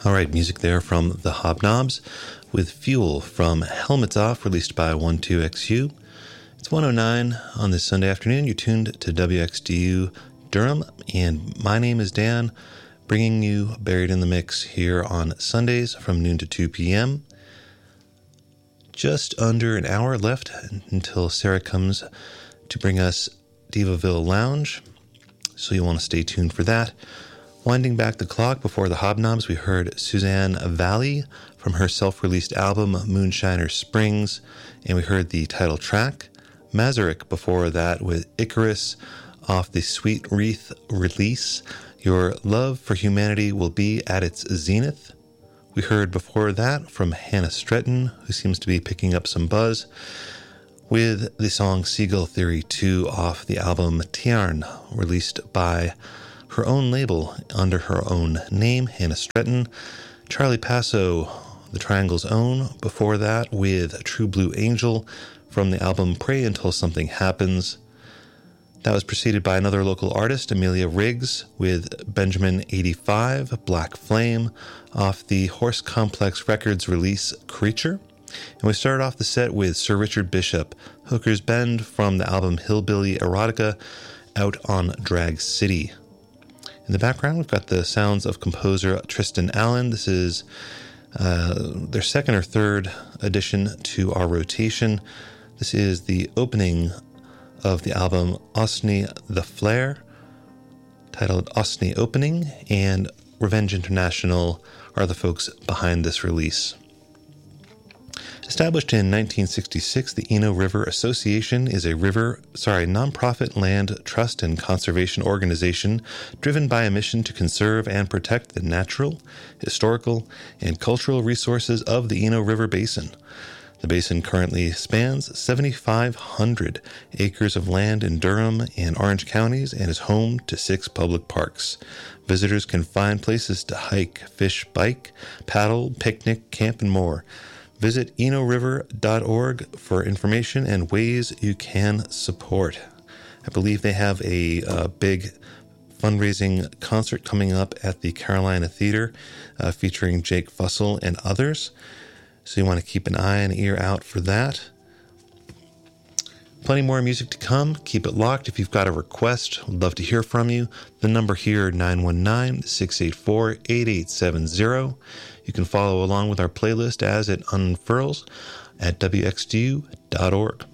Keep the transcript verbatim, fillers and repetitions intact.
All right, music there from the Hobnobs with Fuel from Helmets Off, released by one two X U. It's one oh nine on this Sunday afternoon. You're tuned to W X D U Durham, and my name is Dan, bringing you Buried in the Mix here on Sundays from noon to two p.m. Just under an hour left until Sarah comes to bring us Divaville Lounge, so you'll want to stay tuned for that. Winding back the clock before the Hobnobs, we heard Suzanne Valley from her self-released album Moonshiner Springs, and we heard the title track. Mazurek before that with Icarus off the Sweet Wreath release, Your Love for Humanity Will Be at Its Zenith. We heard before that from Hannah Stretton, who seems to be picking up some buzz, with the song Seagull Theory two off the album Tiarn, released by her own label under her own name, Hannah Stretton. Charlie Passo, the Triangle's Own, before that with True Blue Angel from the album Pray Until Something Happens. That was preceded by another local artist, Amelia Riggs, with Benjamin eighty-five, Black Flame, off the Horse Complex Records release Creature. And we started off the set with Sir Richard Bishop, Hooker's Bend from the album Hillbilly Erotica, out on Drag City. In the background, we've got the sounds of composer Tristan Allen. This is uh, their second or third addition to our rotation. This is the opening of the album Osney the Flare, titled Osney Opening, and Revenge International are the folks behind this release. Established in nineteen sixty-six, the Eno River Association is a river, sorry, nonprofit land trust and conservation organization driven by a mission to conserve and protect the natural, historical, and cultural resources of the Eno River Basin. The basin currently spans seven thousand five hundred acres of land in Durham and Orange counties and is home to six public parks. Visitors can find places to hike, fish, bike, paddle, picnic, camp, and more. Visit eno river dot org for information and ways you can support. I believe they have a uh, big fundraising concert coming up at the Carolina Theater uh, featuring Jake Fussell and others. So you want to keep an eye and ear out for that. Plenty more music to come. Keep it locked. If you've got a request, we'd love to hear from you. The number here, nine one nine, six eight four, eight eight seven zero. You can follow along with our playlist as it unfurls at W X D U dot org.